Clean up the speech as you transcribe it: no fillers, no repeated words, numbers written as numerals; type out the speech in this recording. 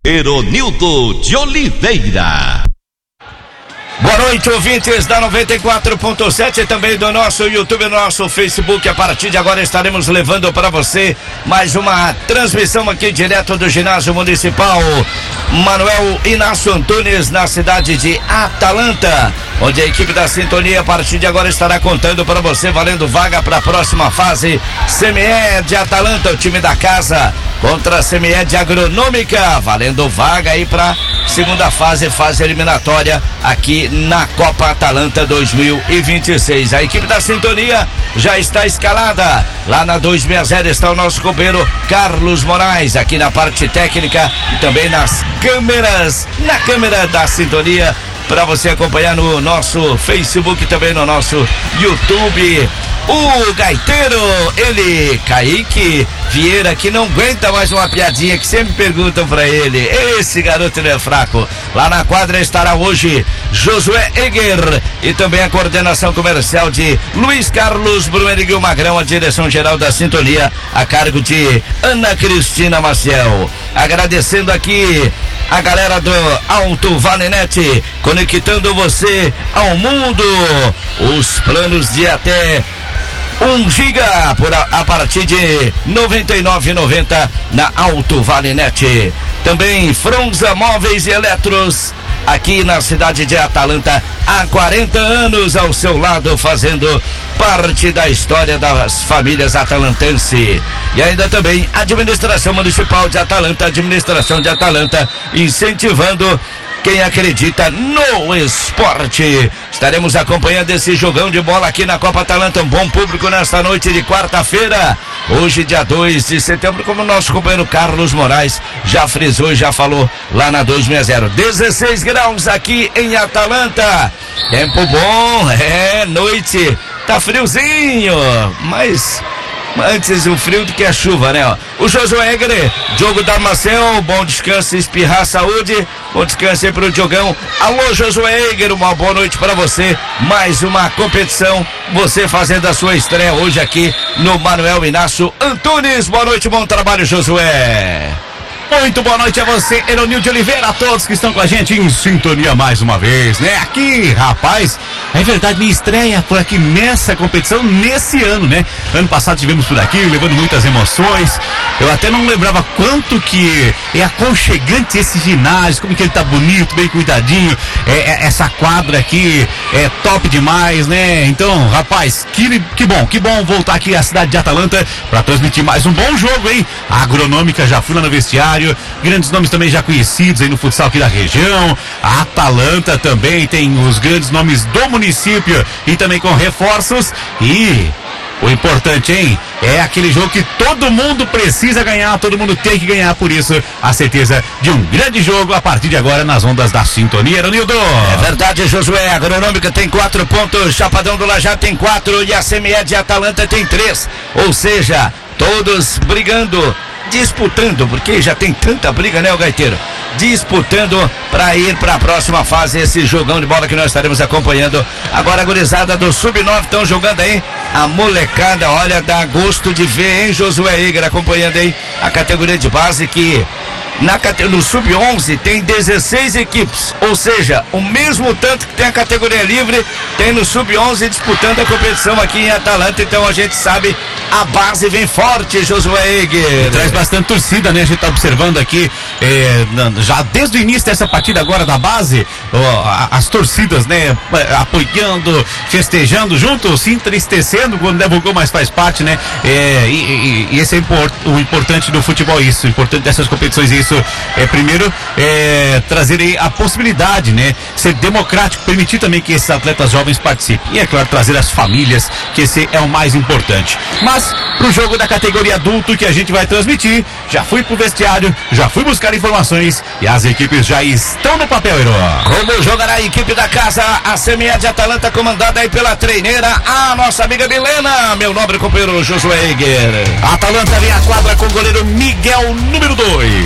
Eronildo de Oliveira. Boa noite, ouvintes da 94.7 e também do nosso YouTube, nosso Facebook. A partir de agora estaremos levando para você mais uma transmissão aqui direto do ginásio municipal Manuel Inácio Antunes, na cidade de Atalanta, onde a equipe da Sintonia a partir de agora estará contando para você, valendo vaga para a próxima fase. CME de Atalanta, o time da casa, contra a CME de Agronômica, valendo vaga aí para segunda fase eliminatória aqui na Copa Atalanta 2026. A equipe da Sintonia já está escalada. Lá na 260 está o nosso companheiro Carlos Moraes, aqui na parte técnica e também nas câmeras, na câmera da Sintonia, para você acompanhar no nosso Facebook e também no nosso YouTube. O gaiteiro, ele, Kaique Vieira, que não aguenta mais uma piadinha que sempre perguntam pra ele. Esse garoto não é fraco. Lá na quadra estará hoje Josué Eger e também a coordenação comercial de Luiz Carlos Bruneriguil Magrão, a direção geral da Sintonia a cargo de Ana Cristina Maciel. Agradecendo aqui a galera do Alto Vale Net, conectando você ao mundo. Os planos de até 1 giga a partir de R$ 99,90 na Alto Vale Net. Também Fronza Móveis e Eletros, aqui na cidade de Atalanta, há 40 anos ao seu lado, fazendo parte da história das famílias atalantense. E ainda também Administração Municipal de Atalanta, Administração de Atalanta, incentivando quem acredita no esporte. Estaremos acompanhando esse jogão de bola aqui na Copa Atalanta. Um bom público nesta noite de quarta-feira, hoje dia 2 de setembro, como o nosso companheiro Carlos Moraes já frisou e já falou lá na 260. 16 graus aqui em Atalanta. Tempo bom, noite, tá friozinho, mas antes o frio do que a chuva, né? O Josué Egre, Diogo Damasceno, bom descanso, espirrar saúde, bom descanso aí pro Diogão. Alô, Josué Egre, uma boa noite para você. Mais uma competição, você fazendo a sua estreia hoje aqui no Manuel Inácio Antunes. Boa noite, bom trabalho, Josué. Muito boa noite a você, Eronildo de Oliveira, a todos que estão com a gente em sintonia mais uma vez, né? Aqui, rapaz, é verdade, minha estreia por aqui nessa competição, nesse ano, né? Ano passado tivemos por aqui, levando muitas emoções. Eu até não lembrava quanto que é aconchegante esse ginásio, como que ele tá bonito, bem cuidadinho. Essa quadra aqui é top demais, né? Então, rapaz, que bom voltar aqui à cidade de Atalanta para transmitir mais um bom jogo, hein? A Agronômica, já fui lá no vestiário. Grandes nomes também já conhecidos aí no futsal aqui da região. A Atalanta também tem os grandes nomes do município e também com reforços. E o importante, hein, é aquele jogo que todo mundo precisa ganhar, todo mundo tem que ganhar, por isso a certeza de um grande jogo a partir de agora nas ondas da Sintonia, Eronildo. É verdade, Josué, a Agronômica tem 4 pontos, Chapadão do Lajá tem 4 e a CME de Atalanta tem 3, ou seja, todos brigando, disputando, porque já tem tanta briga, né, o gaiteiro? Disputando para ir para a próxima fase, esse jogão de bola que nós estaremos acompanhando. Agora a gurizada do Sub-9 estão jogando aí, a molecada, olha, dá gosto de ver, hein, Josué Eger, acompanhando aí a categoria de base, que no Sub-11 tem 16 equipes, ou seja, o mesmo tanto que tem a categoria livre, tem no Sub-11 disputando a competição aqui em Atalanta. Então a gente sabe, a base vem forte, Josué Eger. Traz bastante torcida, né? A gente tá observando aqui, já desde o início dessa partida agora da base, as torcidas, né? Apoiando, festejando junto, se entristecendo quando leva o gol, mas faz parte, né? E esse é o importante do futebol, isso, o importante dessas competições, isso. Primeiro, trazer aí a possibilidade, né? Ser democrático, permitir também que esses atletas jovens participem. E é claro, trazer as famílias, que esse é o mais importante. Mas, pro jogo da categoria adulto que a gente vai transmitir, já fui pro vestiário, já fui buscar informações e as equipes já estão no papel, Herói. Como jogará a equipe da casa, a CME de Atalanta, comandada aí pela treineira, a nossa amiga Milena, meu nobre companheiro Josué Eger. Atalanta vem à quadra com o goleiro Miguel, número 2.